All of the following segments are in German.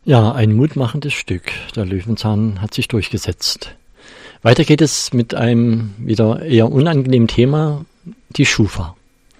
Ja, ein mutmachendes Stück. Der Löwenzahn hat sich durchgesetzt. Weiter geht es mit einem wieder eher unangenehmen Thema, die Schufa.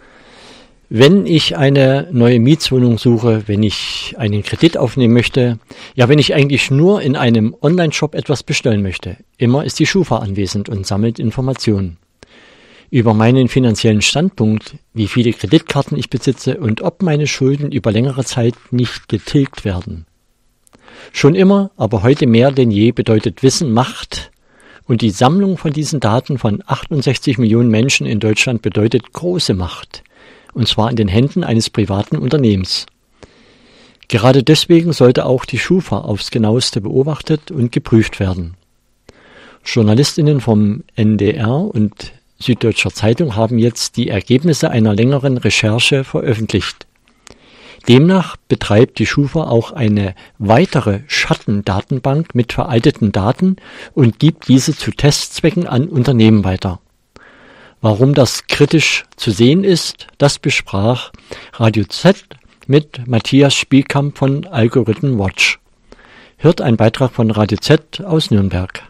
Wenn ich eine neue Mietswohnung suche, wenn ich einen Kredit aufnehmen möchte, ja, wenn ich eigentlich nur in einem Online-Shop etwas bestellen möchte, immer ist die Schufa anwesend und sammelt Informationen über meinen finanziellen Standpunkt, wie viele Kreditkarten ich besitze und ob meine Schulden über längere Zeit nicht getilgt werden. Schon immer, aber heute mehr denn je bedeutet Wissen Macht, und die Sammlung von diesen Daten von 68 Millionen Menschen in Deutschland bedeutet große Macht, und zwar in den Händen eines privaten Unternehmens. Gerade deswegen sollte auch die Schufa aufs Genaueste beobachtet und geprüft werden. JournalistInnen vom NDR und Süddeutscher Zeitung haben jetzt die Ergebnisse einer längeren Recherche veröffentlicht. Demnach betreibt die Schufa auch eine weitere Schattendatenbank mit veralteten Daten und gibt diese zu Testzwecken an Unternehmen weiter. Warum das kritisch zu sehen ist, das besprach Radio Z mit Matthias Spielkamp von Algorithm Watch. Hört ein Beitrag von Radio Z aus Nürnberg.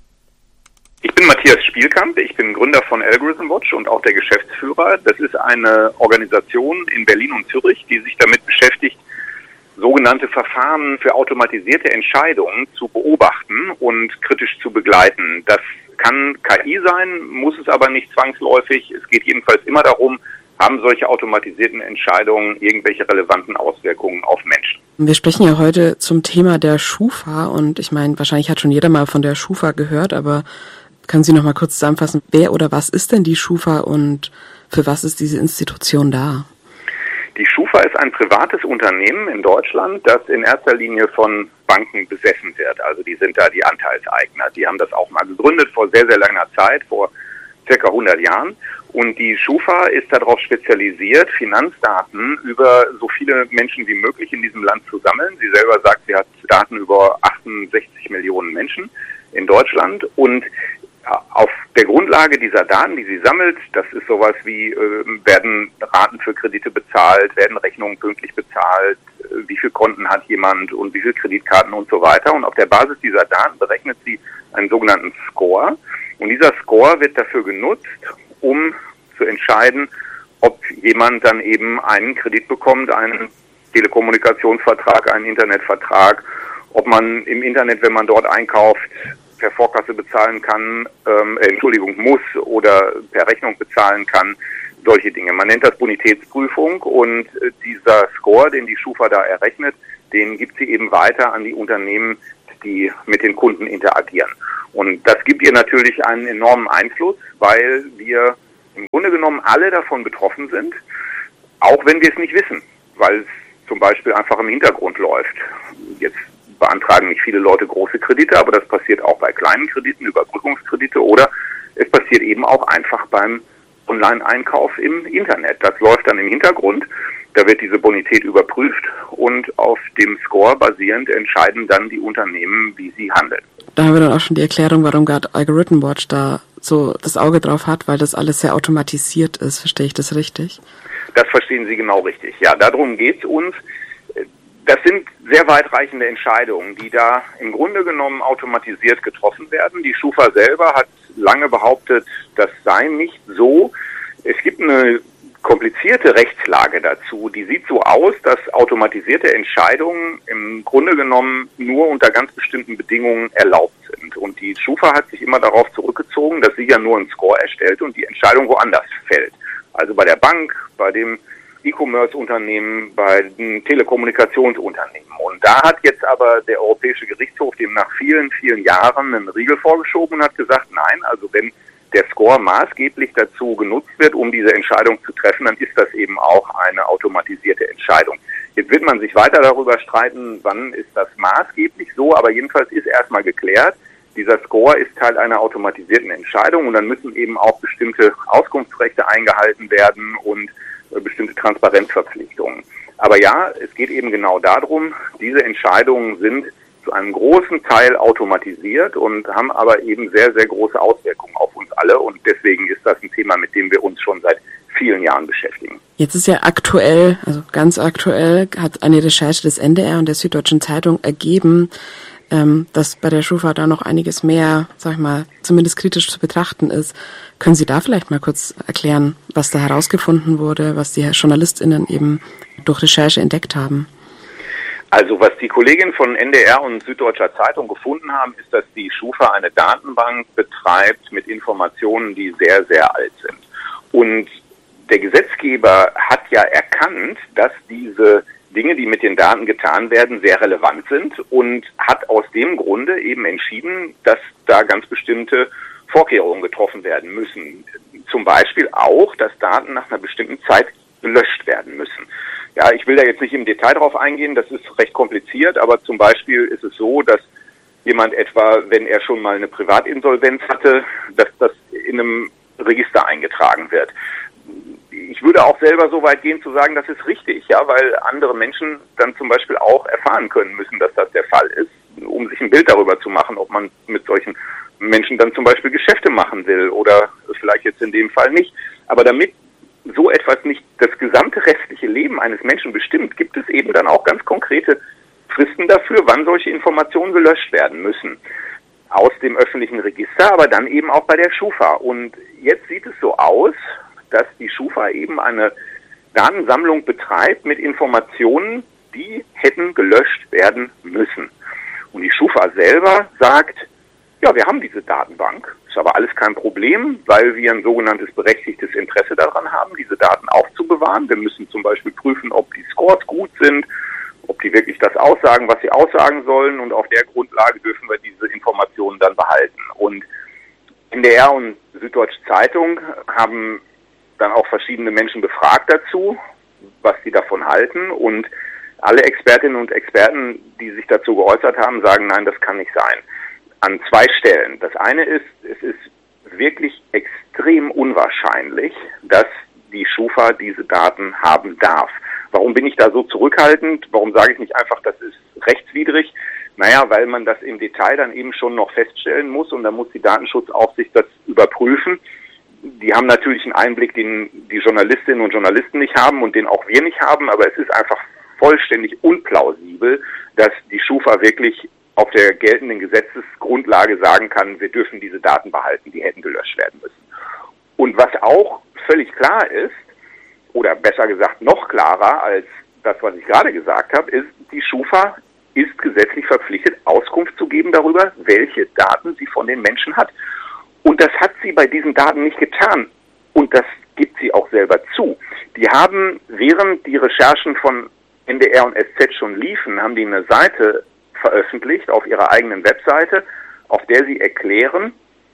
Ich bin Matthias Spielkamp, ich bin Gründer von Algorithm Watch und auch der Geschäftsführer. Das ist eine Organisation in Berlin und Zürich, die sich damit beschäftigt, sogenannte Verfahren für automatisierte Entscheidungen zu beobachten und kritisch zu begleiten. Das kann KI sein, muss es aber nicht zwangsläufig. Es geht jedenfalls immer darum, haben solche automatisierten Entscheidungen irgendwelche relevanten Auswirkungen auf Menschen. Wir sprechen ja heute zum Thema der Schufa und ich meine, wahrscheinlich hat schon jeder mal von der Schufa gehört, aber können Sie noch mal kurz zusammenfassen, wer oder was ist denn die Schufa und für was ist diese Institution da? Die Schufa ist ein privates Unternehmen in Deutschland, das in erster Linie von Banken besessen wird. Also die sind da die Anteilseigner. Die haben das auch mal gegründet vor sehr, sehr langer Zeit, vor circa 100 Jahren. Und die Schufa ist darauf spezialisiert, Finanzdaten über so viele Menschen wie möglich in diesem Land zu sammeln. Sie selber sagt, sie hat Daten über 68 Millionen Menschen in Deutschland und auf der Grundlage dieser Daten, die sie sammelt, das ist sowas wie, werden Raten für Kredite bezahlt, werden Rechnungen pünktlich bezahlt, wie viele Konten hat jemand und wie viele Kreditkarten und so weiter. Und auf der Basis dieser Daten berechnet sie einen sogenannten Score. Und dieser Score wird dafür genutzt, um zu entscheiden, ob jemand dann eben einen Kredit bekommt, einen Telekommunikationsvertrag, einen Internetvertrag, ob man im Internet, wenn man dort einkauft, per Vorkasse bezahlen kann, muss oder per Rechnung bezahlen kann, solche Dinge. Man nennt das Bonitätsprüfung und dieser Score, den die Schufa da errechnet, den gibt sie eben weiter an die Unternehmen, die mit den Kunden interagieren. Und das gibt ihr natürlich einen enormen Einfluss, weil wir im Grunde genommen alle davon betroffen sind, auch wenn wir es nicht wissen, weil es zum Beispiel einfach im Hintergrund läuft. Jetzt beantragen nicht viele Leute große Kredite, aber das passiert auch bei kleinen Krediten, Überbrückungskredite oder es passiert eben auch einfach beim Online-Einkauf im Internet. Das läuft dann im Hintergrund, da wird diese Bonität überprüft und auf dem Score basierend entscheiden dann die Unternehmen, wie sie handeln. Da haben wir dann auch schon die Erklärung, warum gerade Algorithm Watch da so das Auge drauf hat, weil das alles sehr automatisiert ist. Verstehe ich das richtig? Das verstehen Sie genau richtig. Ja, darum geht's uns. Das sind sehr weitreichende Entscheidungen, die da im Grunde genommen automatisiert getroffen werden. Die Schufa selber hat lange behauptet, das sei nicht so. Es gibt eine komplizierte Rechtslage dazu. Die sieht so aus, dass automatisierte Entscheidungen im Grunde genommen nur unter ganz bestimmten Bedingungen erlaubt sind. Und die Schufa hat sich immer darauf zurückgezogen, dass sie ja nur einen Score erstellt und die Entscheidung woanders fällt. Also bei der Bank, bei dem E-Commerce-Unternehmen, bei den Telekommunikationsunternehmen. Und da hat jetzt aber der Europäische Gerichtshof dem nach vielen, vielen Jahren einen Riegel vorgeschoben und hat gesagt, nein, also wenn der Score maßgeblich dazu genutzt wird, um diese Entscheidung zu treffen, dann ist das eben auch eine automatisierte Entscheidung. Jetzt wird man sich weiter darüber streiten, wann ist das maßgeblich so, aber jedenfalls ist erstmal geklärt, dieser Score ist Teil einer automatisierten Entscheidung und dann müssen eben auch bestimmte Auskunftsrechte eingehalten werden und bestimmte Transparenzverpflichtungen. Aber ja, es geht eben genau darum, diese Entscheidungen sind zu einem großen Teil automatisiert und haben aber eben sehr, sehr große Auswirkungen auf uns alle und deswegen ist das ein Thema, mit dem wir uns schon seit vielen Jahren beschäftigen. Jetzt ist ja aktuell, also ganz aktuell, hat eine Recherche des NDR und der Süddeutschen Zeitung ergeben, dass bei der Schufa da noch einiges mehr, sag ich mal, zumindest kritisch zu betrachten ist. Können Sie da vielleicht mal kurz erklären, was da herausgefunden wurde, was die JournalistInnen eben durch Recherche entdeckt haben? Also was die Kolleginnen von NDR und Süddeutscher Zeitung gefunden haben, ist, dass die Schufa eine Datenbank betreibt mit Informationen, die sehr, sehr alt sind. Und der Gesetzgeber hat ja erkannt, dass diese Dinge, die mit den Daten getan werden, sehr relevant sind und hat aus dem Grunde eben entschieden, dass da ganz bestimmte Vorkehrungen getroffen werden müssen. Zum Beispiel auch, dass Daten nach einer bestimmten Zeit gelöscht werden müssen. Ja, ich will da jetzt nicht im Detail drauf eingehen, das ist recht kompliziert, aber zum Beispiel ist es so, dass jemand etwa, wenn er schon mal eine Privatinsolvenz hatte, dass das in einem Register eingetragen wird. Ich würde auch selber so weit gehen zu sagen, das ist richtig, ja, weil andere Menschen dann zum Beispiel auch erfahren können müssen, dass das der Fall ist, um sich ein Bild darüber zu machen, ob man mit solchen Menschen dann zum Beispiel Geschäfte machen will oder vielleicht jetzt in dem Fall nicht. Aber damit so etwas nicht das gesamte restliche Leben eines Menschen bestimmt, gibt es eben dann auch ganz konkrete Fristen dafür, wann solche Informationen gelöscht werden müssen. Aus dem öffentlichen Register, aber dann eben auch bei der Schufa. Und jetzt sieht es so aus, dass die Schufa eben eine Datensammlung betreibt mit Informationen, die hätten gelöscht werden müssen. Und die Schufa selber sagt, ja, wir haben diese Datenbank, ist aber alles kein Problem, weil wir ein sogenanntes berechtigtes Interesse daran haben, diese Daten aufzubewahren. Wir müssen zum Beispiel prüfen, ob die Scores gut sind, ob die wirklich das aussagen, was sie aussagen sollen, und auf der Grundlage dürfen wir diese Informationen dann behalten. Und NDR und Süddeutsche Zeitung haben dann auch verschiedene Menschen befragt dazu, was sie davon halten, und alle Expertinnen und Experten, die sich dazu geäußert haben, sagen, nein, das kann nicht sein. An zwei Stellen. Das eine ist, es ist wirklich extrem unwahrscheinlich, dass die Schufa diese Daten haben darf. Warum bin ich da so zurückhaltend? Warum sage ich nicht einfach, das ist rechtswidrig? Naja, weil man das im Detail dann eben schon noch feststellen muss, und dann muss die Datenschutzaufsicht das überprüfen. Die haben natürlich einen Einblick, den die Journalistinnen und Journalisten nicht haben und den auch wir nicht haben, aber es ist einfach vollständig unplausibel, dass die Schufa wirklich auf der geltenden Gesetzesgrundlage sagen kann, wir dürfen diese Daten behalten, die hätten gelöscht werden müssen. Und was auch völlig klar ist, oder besser gesagt noch klarer als das, was ich gerade gesagt habe, ist, die Schufa ist gesetzlich verpflichtet, Auskunft zu geben darüber, welche Daten sie von den Menschen hat. Und das hat sie bei diesen Daten nicht getan. Und das gibt sie auch selber zu. Die haben, während die Recherchen von NDR und SZ schon liefen, haben die eine Seite veröffentlicht auf ihrer eigenen Webseite, auf der sie erklären,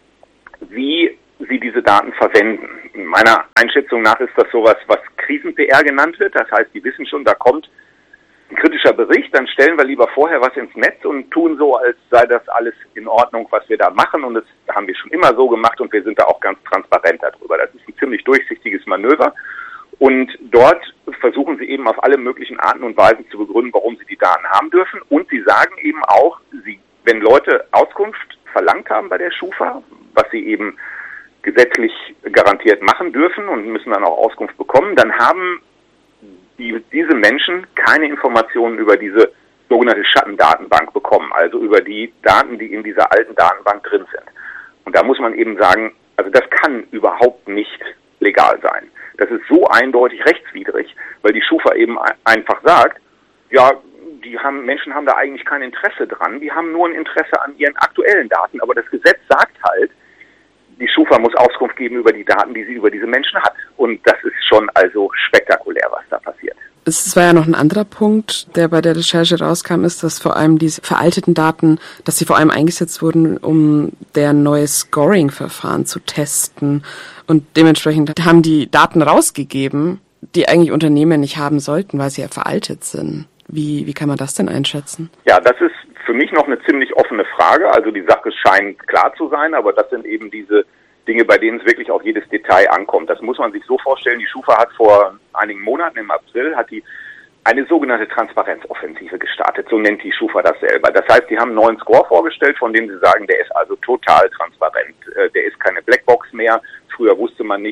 wie sie diese Daten verwenden. In meiner Einschätzung nach ist das sowas, was Krisen-PR genannt wird. Das heißt, die wissen schon, da kommt ein kritischer Bericht, dann stellen wir lieber vorher was ins Netz und tun so, als sei das alles in Ordnung, was wir da machen. Und das haben wir schon immer so gemacht und wir sind da auch ganz transparent darüber. Das ist ein ziemlich durchsichtiges Manöver. Und dort versuchen sie eben auf alle möglichen Arten und Weisen zu begründen, warum sie die Daten haben dürfen. Und sie sagen eben auch, wenn Leute Auskunft verlangt haben bei der Schufa, was sie eben gesetzlich garantiert machen dürfen und müssen dann auch Auskunft bekommen, dann haben diese Menschen keine Informationen über diese sogenannte Schattendatenbank bekommen, also über die Daten, die in dieser alten Datenbank drin sind. Und da muss man eben sagen, also das kann überhaupt nicht legal sein. Das ist so eindeutig rechtswidrig, weil die Schufa eben einfach sagt, ja, Menschen haben da eigentlich kein Interesse dran, die haben nur ein Interesse an ihren aktuellen Daten, aber das Gesetz sagt halt, die Schufa muss Auskunft geben über die Daten, die sie über diese Menschen hat. Und das ist schon also spektakulär, was da passiert. Es war ja noch ein anderer Punkt, der bei der Recherche rauskam, ist, dass vor allem diese veralteten Daten, dass sie vor allem eingesetzt wurden, um deren neues Scoring-Verfahren zu testen. Und dementsprechend haben die Daten rausgegeben, die eigentlich Unternehmen nicht haben sollten, weil sie ja veraltet sind. Wie kann man das denn einschätzen? Ja, das ist für mich noch eine ziemlich offene Frage. Also die Sache scheint klar zu sein, aber das sind eben diese Dinge, bei denen es wirklich auf jedes Detail ankommt. Das muss man sich so vorstellen. Die Schufa hat vor einigen Monaten, im April, hat die eine sogenannte Transparenzoffensive gestartet. So nennt die Schufa das selber. Das heißt, die haben einen neuen Score vorgestellt, von dem sie sagen, der ist also total transparent. Der ist keine Blackbox mehr. Früher wusste man nicht,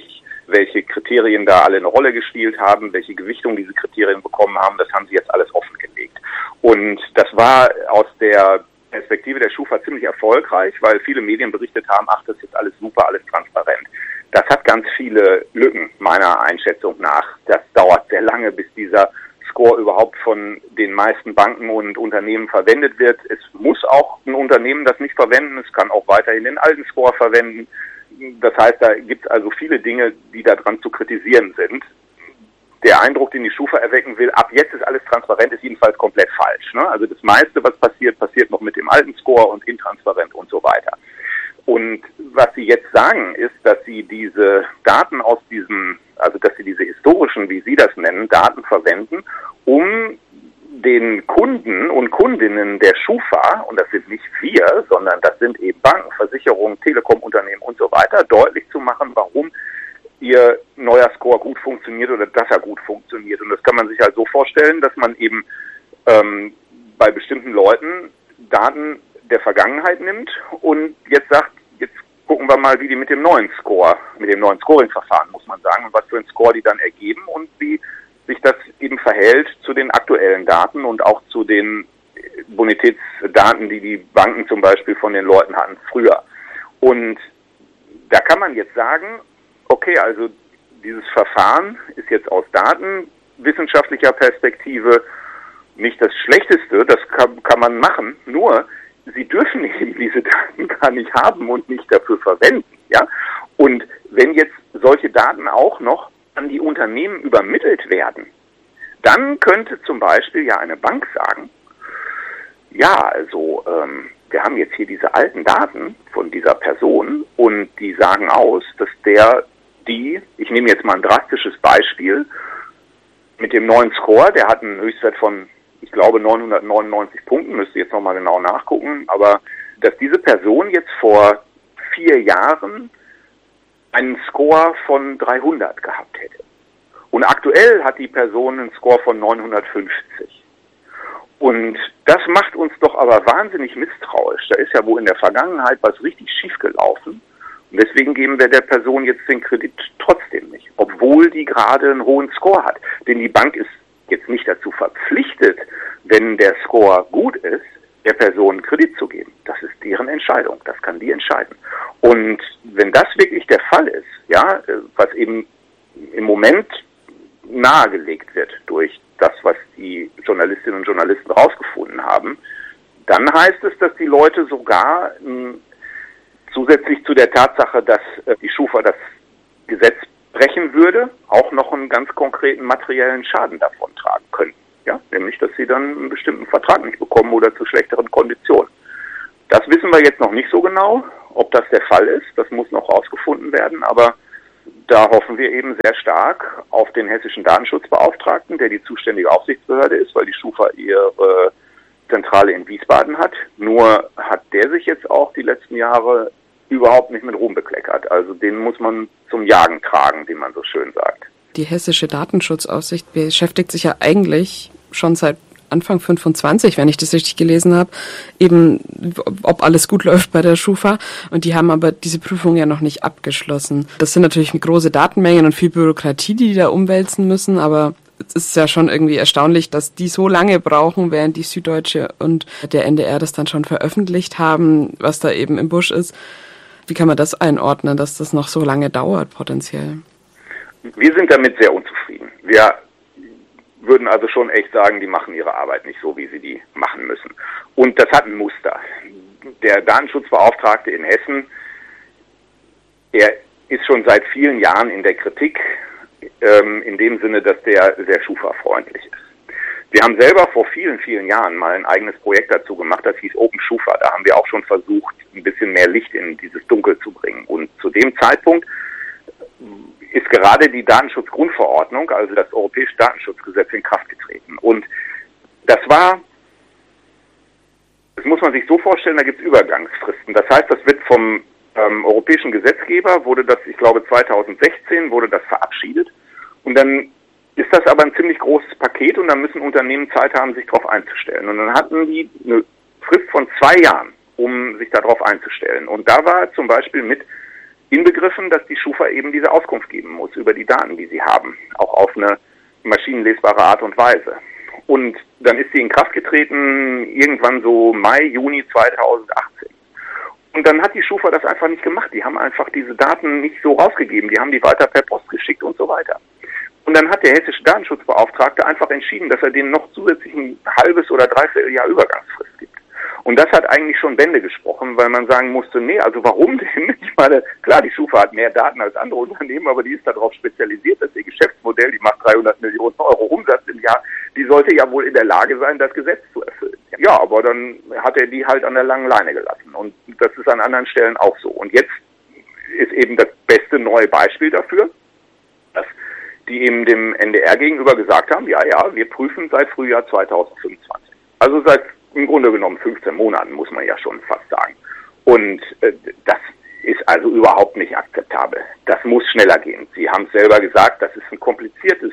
welche Kriterien da alle eine Rolle gespielt haben, welche Gewichtung diese Kriterien bekommen haben, das haben sie jetzt alles offengelegt. Und das war aus der Perspektive der Schufa ziemlich erfolgreich, weil viele Medien berichtet haben, ach, das ist jetzt alles super, alles transparent. Das hat ganz viele Lücken, meiner Einschätzung nach. Das dauert sehr lange, bis dieser Score überhaupt von den meisten Banken und Unternehmen verwendet wird. Es muss auch ein Unternehmen das nicht verwenden, es kann auch weiterhin den alten Score verwenden. Das heißt, da gibt es also viele Dinge, die daran zu kritisieren sind. Der Eindruck, den die Schufa erwecken will, ab jetzt ist alles transparent, ist jedenfalls komplett falsch. Ne? Also das meiste, was passiert noch mit dem alten Score und intransparent und so weiter. Und was Sie jetzt sagen, ist, dass Sie diese Daten aus dass Sie diese historischen, wie Sie das nennen, Daten verwenden, um den Kunden und Kundinnen der Schufa, und das sind nicht wir, sondern das sind eben Banken, Versicherungen, Telekom-Unternehmen und so weiter, deutlich zu machen, warum Ihr neuer Score gut funktioniert oder dass er gut funktioniert. Und das kann man sich halt so vorstellen, dass man eben bei bestimmten Leuten Daten der Vergangenheit nimmt und jetzt sagt, jetzt gucken wir mal, wie die mit dem neuen Scoring-Verfahren, muss man sagen, und was für einen Score die dann ergeben und wie sich das eben verhält zu den aktuellen Daten und auch zu den Bonitätsdaten, die die Banken zum Beispiel von den Leuten hatten früher. Und da kann man jetzt sagen, okay, also dieses Verfahren ist jetzt aus datenwissenschaftlicher Perspektive nicht das Schlechteste, das kann man machen, nur Sie dürfen eben diese Daten gar nicht haben und nicht dafür verwenden, ja. Und wenn jetzt solche Daten auch noch an die Unternehmen übermittelt werden, dann könnte zum Beispiel ja eine Bank sagen, ja, also wir haben jetzt hier diese alten Daten von dieser Person und die sagen aus, dass ich nehme jetzt mal ein drastisches Beispiel, mit dem neuen Score, der hat einen Höchstwert von, ich glaube, 999 Punkten, müsste jetzt nochmal genau nachgucken, aber dass diese Person jetzt vor 4 Jahren einen Score von 300 gehabt hätte. Und aktuell hat die Person einen Score von 950. Und das macht uns doch aber wahnsinnig misstrauisch. Da ist ja wohl in der Vergangenheit was richtig schief gelaufen. Und deswegen geben wir der Person jetzt den Kredit trotzdem nicht, obwohl die gerade einen hohen Score hat. Denn die Bank ist jetzt nicht dazu verpflichtet, wenn der Score gut ist, der Person Kredit zu geben. Das ist deren Entscheidung. Das kann die entscheiden. Und wenn das wirklich der Fall ist, ja, was eben im Moment nahegelegt wird durch das, was die Journalistinnen und Journalisten rausgefunden haben, dann heißt es, dass die Leute sogar zusätzlich zu der Tatsache, dass die Schufa das Gesetz brechen würde, auch noch einen ganz konkreten materiellen Schaden davon tragen könnten. Ja, nämlich, dass sie dann einen bestimmten Vertrag nicht bekommen oder zu schlechteren Konditionen. Das wissen wir jetzt noch nicht so genau, ob das der Fall ist. Das muss noch rausgefunden werden, aber da hoffen wir eben sehr stark auf den hessischen Datenschutzbeauftragten, der die zuständige Aufsichtsbehörde ist, weil die Schufa ihre Zentrale in Wiesbaden hat. Nur hat der sich jetzt auch die letzten Jahre überhaupt nicht mit Ruhm bekleckert. Also den muss man zum Jagen tragen, wie man so schön sagt. Die hessische Datenschutzaufsicht beschäftigt sich ja eigentlich schon seit Anfang 25, wenn ich das richtig gelesen habe, eben ob alles gut läuft bei der Schufa. Und die haben aber diese Prüfung ja noch nicht abgeschlossen. Das sind natürlich große Datenmengen und viel Bürokratie, die da umwälzen müssen, aber es ist ja schon irgendwie erstaunlich, dass die so lange brauchen, während die Süddeutsche und der NDR das dann schon veröffentlicht haben, was da eben im Busch ist. Wie kann man das einordnen, dass das noch so lange dauert potenziell? Wir sind damit sehr unzufrieden. Wir würden also schon echt sagen, die machen ihre Arbeit nicht so, wie sie die machen müssen. Und das hat ein Muster. Der Datenschutzbeauftragte in Hessen, der ist schon seit vielen Jahren in der Kritik, in dem Sinne, dass der sehr Schufa-freundlich ist. Wir haben selber vor vielen, vielen Jahren mal ein eigenes Projekt dazu gemacht, das hieß Open Schufa. Da haben wir auch schon versucht, ein bisschen mehr Licht in dieses Dunkel zu bringen. Und zu dem Zeitpunkt ist gerade die Datenschutzgrundverordnung, also das Europäische Datenschutzgesetz, in Kraft getreten. Und das muss man sich so vorstellen, da gibt es Übergangsfristen. Das heißt, das wird vom europäischen Gesetzgeber, ich glaube 2016, wurde das verabschiedet. Und dann ist das aber ein ziemlich großes Paket und dann müssen Unternehmen Zeit haben, sich darauf einzustellen. Und dann hatten die eine Frist von 2 Jahren, um sich darauf einzustellen. Und da war zum Beispiel mit inbegriffen, dass die Schufa eben diese Auskunft geben muss über die Daten, die sie haben, auch auf eine maschinenlesbare Art und Weise. Und dann ist sie in Kraft getreten, irgendwann so Mai, Juni 2018. Und dann hat die Schufa das einfach nicht gemacht. Die haben einfach diese Daten nicht so rausgegeben. Die haben die weiter per Post geschickt und so weiter. Und dann hat der hessische Datenschutzbeauftragte einfach entschieden, dass er denen noch zusätzlich ein halbes oder dreiviertel Jahr Übergangsfrist gibt. Und das hat eigentlich schon Bände gesprochen, weil man sagen musste, nee, also warum denn? Ich meine, klar, die Schufa hat mehr Daten als andere Unternehmen, aber die ist darauf spezialisiert, dass ihr Geschäftsmodell, die macht 300 Millionen Euro Umsatz im Jahr, die sollte ja wohl in der Lage sein, das Gesetz zu erfüllen. Ja, aber dann hat er die halt an der langen Leine gelassen. Und das ist an anderen Stellen auch so. Und jetzt ist eben das beste neue Beispiel dafür, dass die eben dem NDR gegenüber gesagt haben, ja, wir prüfen seit Frühjahr 2025. Also seit im Grunde genommen 15 Monaten, muss man ja schon fast sagen. Und das ist also überhaupt nicht akzeptabel. Das muss schneller gehen. Sie haben es selber gesagt, das ist eine komplizierte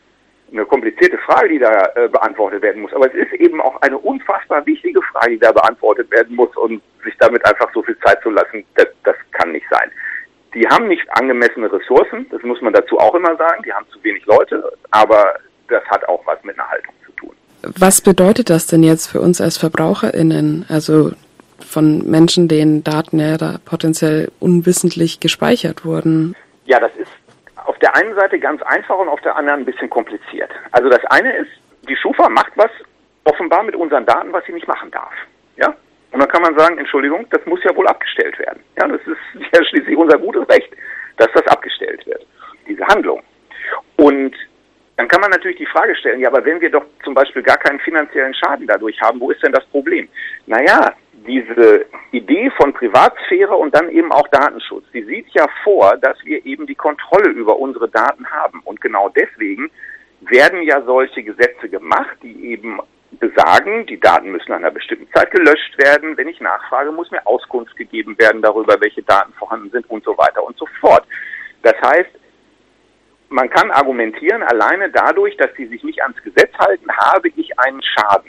Frage, die da beantwortet werden muss. Aber es ist eben auch eine unfassbar wichtige Frage, die da beantwortet werden muss. Und sich damit einfach so viel Zeit zu lassen, das kann nicht sein. Die haben nicht angemessene Ressourcen, das muss man dazu auch immer sagen. Die haben zu wenig Leute, aber das hat auch was mit einer Haltung zu tun. Was bedeutet das denn jetzt für uns als VerbraucherInnen, also von Menschen, denen Daten ja da potenziell unwissentlich gespeichert wurden? Ja, das ist auf der einen Seite ganz einfach und auf der anderen ein bisschen kompliziert. Also das eine ist, die Schufa macht was offenbar mit unseren Daten, was sie nicht machen darf. Ja? Und dann kann man sagen, Entschuldigung, das muss ja wohl abgestellt werden. Ja, das ist ja schließlich unser gutes Recht, dass das abgestellt wird, diese Handlung. Und dann kann man natürlich die Frage stellen, ja, aber wenn wir doch zum Beispiel gar keinen finanziellen Schaden dadurch haben, wo ist denn das Problem? Naja, diese Idee von Privatsphäre und dann eben auch Datenschutz, die sieht ja vor, dass wir eben die Kontrolle über unsere Daten haben. Und genau deswegen werden ja solche Gesetze gemacht, die eben besagen, die Daten müssen an einer bestimmten Zeit gelöscht werden. Wenn ich nachfrage, muss mir Auskunft gegeben werden darüber, welche Daten vorhanden sind und so weiter und so fort. Das heißt, man kann argumentieren, alleine dadurch, dass sie sich nicht ans Gesetz halten, habe ich einen Schaden.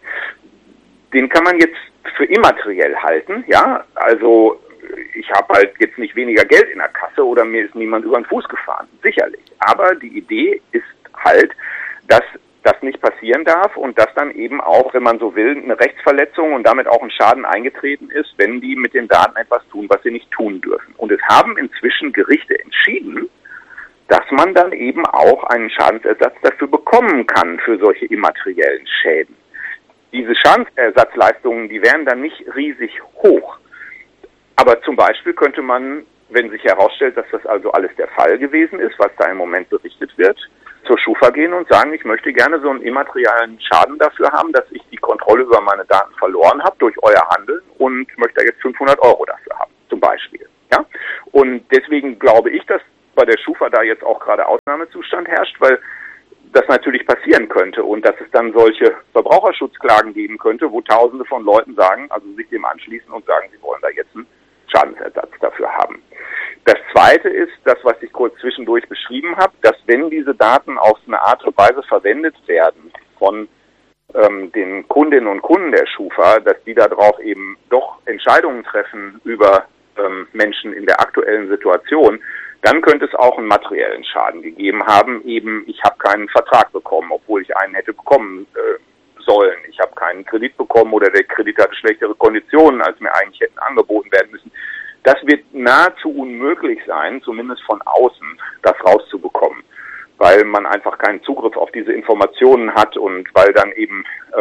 Den kann man jetzt für immateriell halten, ja, also ich habe halt jetzt nicht weniger Geld in der Kasse oder mir ist niemand über den Fuß gefahren, sicherlich. Aber die Idee ist halt, dass das nicht passieren darf und dass dann eben auch, wenn man so will, eine Rechtsverletzung und damit auch ein Schaden eingetreten ist, wenn die mit den Daten etwas tun, was sie nicht tun dürfen. Und es haben inzwischen Gerichte entschieden, dass man dann eben auch einen Schadensersatz dafür bekommen kann, für solche immateriellen Schäden. Diese Schadensersatzleistungen, die wären dann nicht riesig hoch. Aber zum Beispiel könnte man, wenn sich herausstellt, dass das also alles der Fall gewesen ist, was da im Moment berichtet wird, zur Schufa gehen und sagen, ich möchte gerne so einen immateriellen Schaden dafür haben, dass ich die Kontrolle über meine Daten verloren habe durch euer Handeln und möchte da jetzt 500 € dafür haben, zum Beispiel. Ja? Und deswegen glaube ich, dass bei der Schufa da jetzt auch gerade Ausnahmezustand herrscht, weil das natürlich passieren könnte und dass es dann solche Verbraucherschutzklagen geben könnte, wo Tausende von Leuten sagen, also sich dem anschließen und sagen, sie wollen da jetzt einen Schadensersatz dafür haben. Das Zweite ist, das, was ich kurz zwischendurch beschrieben habe, dass wenn diese Daten auf eine Art und Weise verwendet werden von den Kundinnen und Kunden der Schufa, dass die darauf eben doch Entscheidungen treffen über Menschen in der aktuellen Situation, dann könnte es auch einen materiellen Schaden gegeben haben. Eben, ich habe keinen Vertrag bekommen, obwohl ich einen hätte bekommen sollen. Ich habe keinen Kredit bekommen oder der Kredit hatte schlechtere Konditionen, als mir eigentlich hätten angeboten werden müssen. Das wird nahezu unmöglich sein, zumindest von außen, das rauszubekommen, weil man einfach keinen Zugriff auf diese Informationen hat und weil dann eben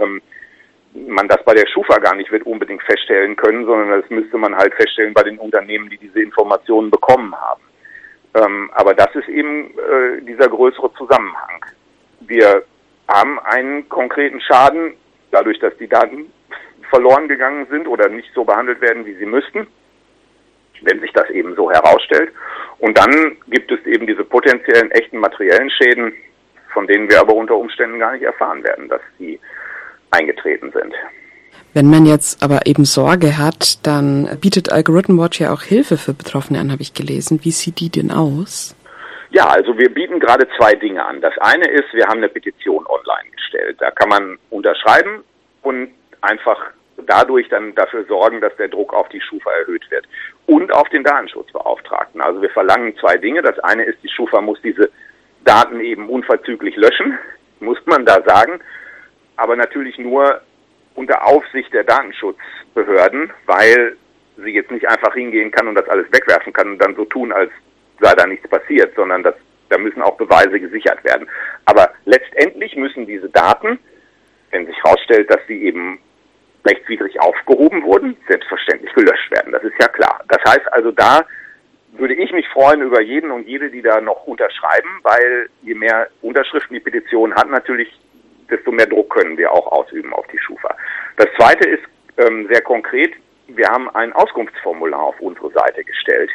man das bei der Schufa gar nicht wird unbedingt feststellen können, sondern das müsste man halt feststellen bei den Unternehmen, die diese Informationen bekommen haben. Aber das ist eben dieser größere Zusammenhang. Wir haben einen konkreten Schaden, dadurch, dass die Daten verloren gegangen sind oder nicht so behandelt werden, wie sie müssten, wenn sich das eben so herausstellt. Und dann gibt es eben diese potenziellen, echten materiellen Schäden, von denen wir aber unter Umständen gar nicht erfahren werden, dass sie eingetreten sind. Wenn man jetzt aber eben Sorge hat, dann bietet Algorithm Watch ja auch Hilfe für Betroffene an, habe ich gelesen. Wie sieht die denn aus? Ja, also wir bieten gerade 2 Dinge an. Das eine ist, wir haben eine Petition online gestellt. Da kann man unterschreiben und einfach dadurch dann dafür sorgen, dass der Druck auf die Schufa erhöht wird. Und auf den Datenschutzbeauftragten. Also wir verlangen 2 Dinge. Das eine ist, die Schufa muss diese Daten eben unverzüglich löschen, muss man da sagen. Aber natürlich nur unter Aufsicht der Datenschutzbehörden, weil sie jetzt nicht einfach hingehen kann und das alles wegwerfen kann und dann so tun, als sei da nichts passiert, sondern da müssen auch Beweise gesichert werden. Aber letztendlich müssen diese Daten, wenn sich herausstellt, dass sie eben rechtswidrig aufgehoben wurden, selbstverständlich gelöscht werden. Das ist ja klar. Das heißt also, da würde ich mich freuen über jeden und jede, die da noch unterschreiben, weil je mehr Unterschriften die Petition hat, natürlich, desto mehr Druck können wir auch ausüben auf die Schufa. Das Zweite ist sehr konkret, wir haben ein Auskunftsformular auf unsere Seite gestellt.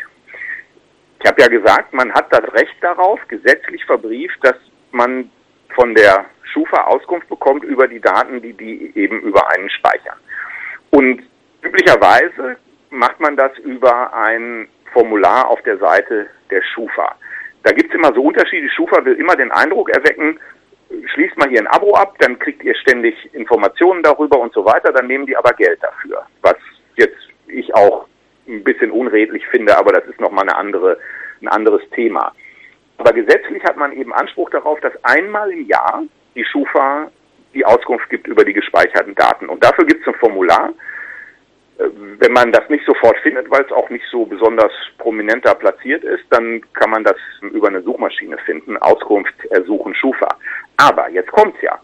Ich habe ja gesagt, man hat das Recht darauf, gesetzlich verbrieft, dass man von der Schufa Auskunft bekommt über die Daten, die eben über einen speichern. Und üblicherweise macht man das über ein Formular auf der Seite der Schufa. Da gibt es immer so Unterschiede. Die Schufa will immer den Eindruck erwecken, schließt mal hier ein Abo ab, dann kriegt ihr ständig Informationen darüber und so weiter, dann nehmen die aber Geld dafür. Was jetzt ich auch ein bisschen unredlich finde, aber das ist nochmal ein anderes Thema. Aber gesetzlich hat man eben Anspruch darauf, dass einmal im Jahr die Schufa die Auskunft gibt über die gespeicherten Daten. Und dafür gibt es ein Formular. Wenn man das nicht sofort findet, weil es auch nicht so besonders prominent da platziert ist, dann kann man das über eine Suchmaschine finden, Auskunft ersuchen Schufa. Aber jetzt kommt's ja.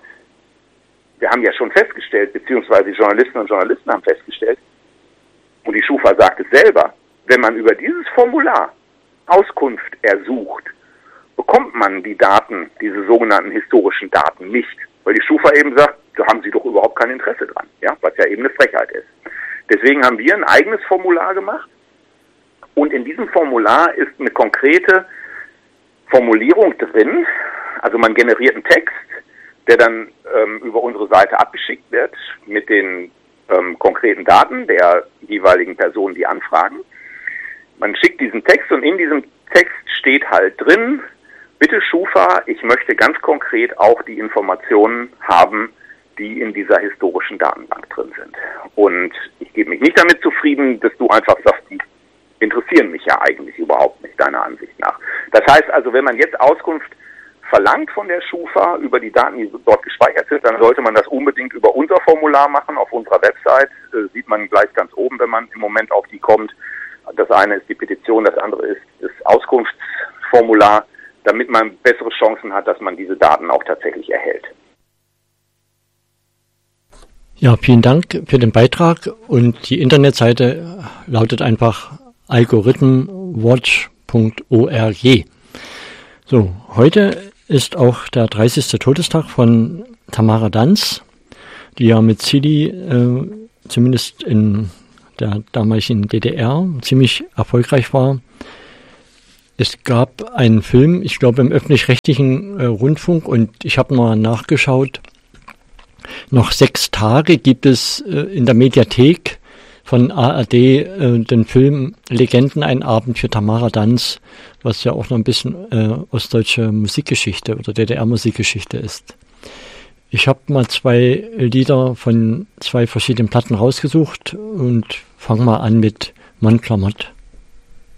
Wir haben ja schon festgestellt, beziehungsweise die Journalistinnen und Journalisten haben festgestellt, und die Schufa sagt es selber, wenn man über dieses Formular Auskunft ersucht, bekommt man die Daten, diese sogenannten historischen Daten nicht. Weil die Schufa eben sagt, da haben sie doch überhaupt kein Interesse dran, ja, was ja eben eine Frechheit ist. Deswegen haben wir ein eigenes Formular gemacht und in diesem Formular ist eine konkrete Formulierung drin. Also man generiert einen Text, der dann über unsere Seite abgeschickt wird mit den konkreten Daten der jeweiligen Personen, die anfragen. Man schickt diesen Text und in diesem Text steht halt drin, bitte Schufa, ich möchte ganz konkret auch die Informationen haben, die in dieser historischen Datenbank drin sind. Und ich gebe mich nicht damit zufrieden, dass du einfach sagst, die interessieren mich ja eigentlich überhaupt nicht, deiner Ansicht nach. Das heißt also, wenn man jetzt Auskunft verlangt von der Schufa über die Daten, die dort gespeichert sind, dann sollte man das unbedingt über unser Formular machen. Auf unserer Website sieht man gleich ganz oben, wenn man im Moment auf die kommt. Das eine ist die Petition, das andere ist das Auskunftsformular, damit man bessere Chancen hat, dass man diese Daten auch tatsächlich erhält. Ja, vielen Dank für den Beitrag und die Internetseite lautet einfach algorithmwatch.org. So, heute ist auch der 30. Todestag von Tamara Danz, die ja mit Silly zumindest in der damaligen DDR ziemlich erfolgreich war. Es gab einen Film, ich glaube im öffentlich-rechtlichen Rundfunk, und ich habe mal nachgeschaut, noch 6 Tage gibt es in der Mediathek von ARD den Film Legenden, ein Abend für Tamara Danz, was ja auch noch ein bisschen ostdeutsche Musikgeschichte oder DDR-Musikgeschichte ist. Ich habe mal 2 Lieder von 2 verschiedenen Platten rausgesucht und fange mal an mit Mon Clamotte.